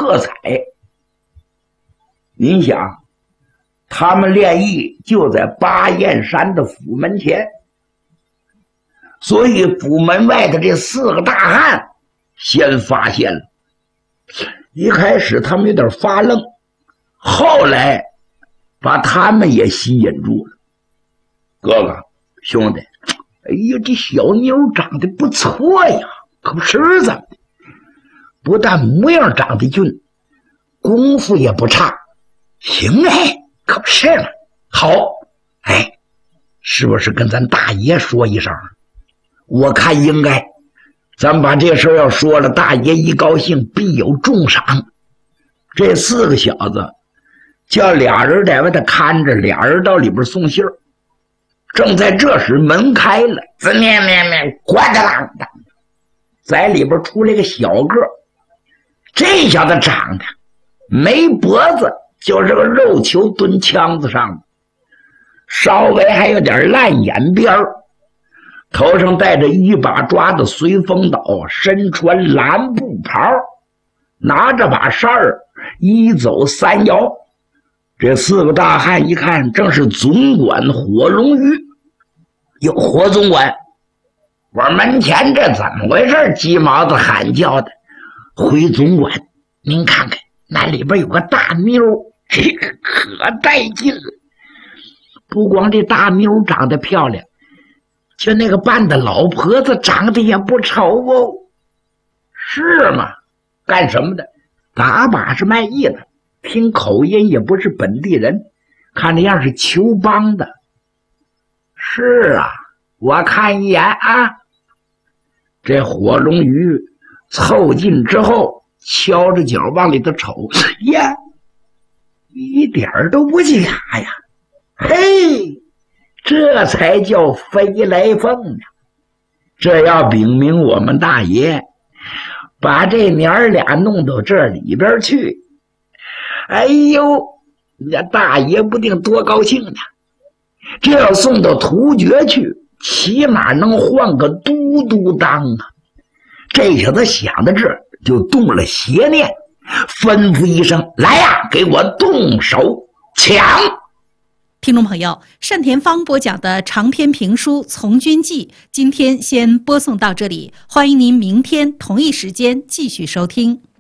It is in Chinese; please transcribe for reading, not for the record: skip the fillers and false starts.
喝彩。您想，他们练艺就在巴彦山的府门前，所以府门外的这4个大汉先发现了。一开始他们有点发愣，后来把他们也吸引住了。哥哥兄弟，哎呀，这小妞长得不错呀，可不是怎么的？不但模样长得俊，功夫也不差。行哎，可不是嘛。好，哎，是不是跟咱大爷说一声？我看应该。咱把这事要说了，大爷一高兴必有重赏。这4个小子叫俩人在外头看着，俩人到里边送信儿。正在这时，门开了，滋面面面，咣当当当，在里边出来个小个，这小子长得没脖子，就是个肉球蹲枪子上的，稍微还有点烂眼边儿，头上戴着一把抓的随风刀，身穿蓝布袍，拿着把扇儿，一走3摇。这4个大汉一看，正是总管火龙鱼。哟，火总管，我门前这怎么回事？鸡毛子喊叫的。回总管，您看看那里边有个大妞，这个可带劲了。不光这大妞长得漂亮，就那个扮的老婆子长得也不丑哦。是吗？干什么的？打把是卖艺的，听口音也不是本地人，看那样是求帮的。是啊，我看一眼啊。这火龙鱼凑近之后，敲着脚往里头瞅，呀，一点都不假呀。嘿，这才叫飞来凤呢。这要禀明我们大爷，把这娘俩弄到这里边去，哎呦，那大爷不定多高兴呢。这要送到突厥去，起码能换个都督当啊。这小子想到这儿，就动了邪念，吩咐一声：来呀，给我动手抢！ 听众朋友，单田芳播讲的长篇评书《从军记》今天先播送到这里，欢迎您明天同一时间继续收听。